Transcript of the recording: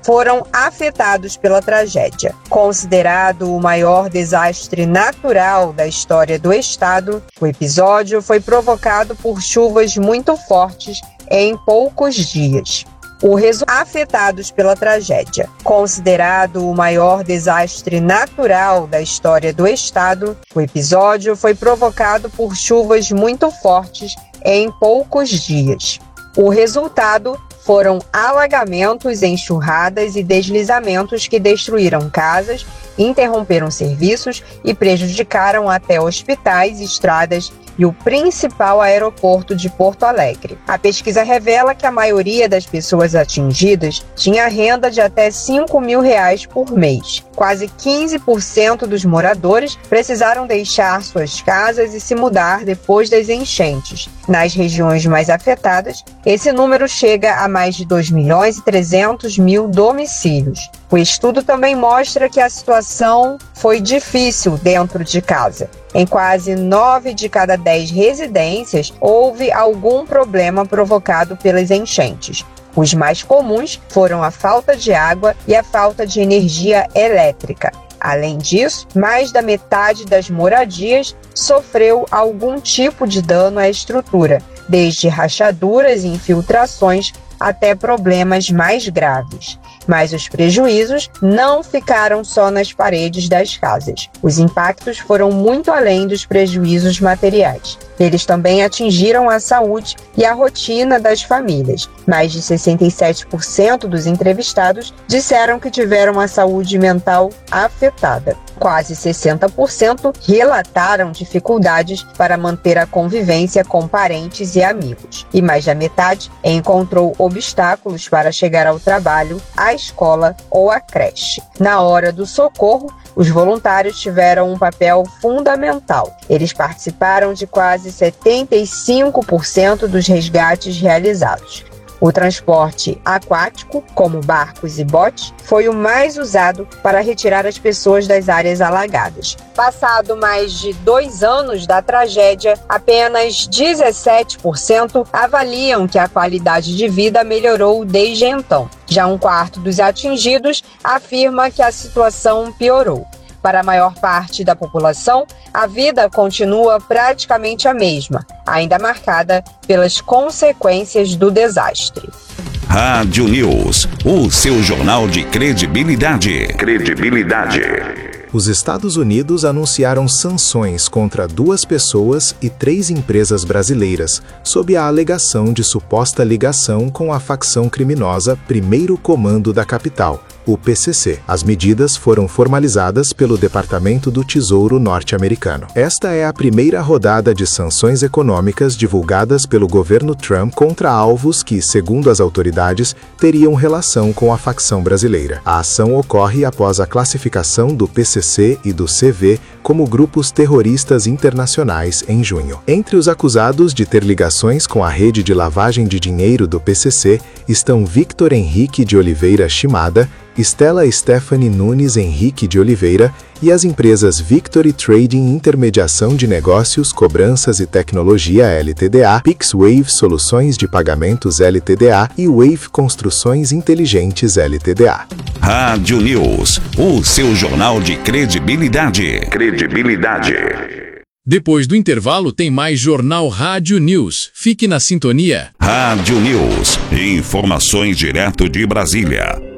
foram afetados pela tragédia. Considerado o maior desastre natural da história do estado, o episódio foi provocado por chuvas muito fortes em poucos dias. Afetados pela tragédia. Considerado o maior desastre natural da história do estado, o episódio foi provocado por chuvas muito fortes em poucos dias. O resultado foram alagamentos, enxurradas e deslizamentos que destruíram casas, interromperam serviços e prejudicaram até hospitais, estradas e o principal aeroporto de Porto Alegre. A pesquisa revela que a maioria das pessoas atingidas tinha renda de até R$5.000 por mês. Quase 15% dos moradores precisaram deixar suas casas e se mudar depois das enchentes. Nas regiões mais afetadas, esse número chega a mais de 2.300.000 domicílios. O estudo também mostra que a situação foi difícil dentro de casa. Em quase 9 de cada 10 residências, houve algum problema provocado pelas enchentes. Os mais comuns foram a falta de água e a falta de energia elétrica. Além disso, mais da metade das moradias sofreu algum tipo de dano à estrutura, desde rachaduras e infiltrações até problemas mais graves. Mas os prejuízos não ficaram só nas paredes das casas. Os impactos foram muito além dos prejuízos materiais. Eles também atingiram a saúde e a rotina das famílias. Mais de 67% dos entrevistados disseram que tiveram a saúde mental afetada. Quase 60% relataram dificuldades para manter a convivência com parentes e amigos. E mais da metade encontrou obstáculos para chegar ao trabalho, à escola ou à creche. Na hora do socorro, os voluntários tiveram um papel fundamental. Eles participaram de quase 75% dos resgates realizados. O transporte aquático, como barcos e botes, foi o mais usado para retirar as pessoas das áreas alagadas. Passado mais de 2 anos da tragédia, apenas 17% avaliam que a qualidade de vida melhorou desde então. Já 1/4 dos atingidos afirma que a situação piorou. Para a maior parte da população, a vida continua praticamente a mesma, ainda marcada pelas consequências do desastre. Rádio News, o seu jornal de credibilidade. Os Estados Unidos anunciaram sanções contra 2 pessoas e 3 empresas brasileiras, sob a alegação de suposta ligação com a facção criminosa Primeiro Comando da Capital, o PCC. As medidas foram formalizadas pelo Departamento do Tesouro norte-americano. Esta é a primeira rodada de sanções econômicas divulgadas pelo governo Trump contra alvos que, segundo as autoridades, teriam relação com a facção brasileira. A ação ocorre após a classificação do PCC e do CV como grupos terroristas internacionais em junho. Entre os acusados de ter ligações com a rede de lavagem de dinheiro do PCC estão Victor Henrique de Oliveira Shimada, Stella Stephanie Nunes Henrique de Oliveira e as empresas Victory Trading Intermediação de Negócios, Cobranças e Tecnologia LTDA, PixWave Soluções de Pagamentos LTDA e Wave Construções Inteligentes LTDA. Rádio News, o seu jornal de credibilidade. Depois do intervalo tem mais Jornal Rádio News. Fique na sintonia. Rádio News, informações direto de Brasília.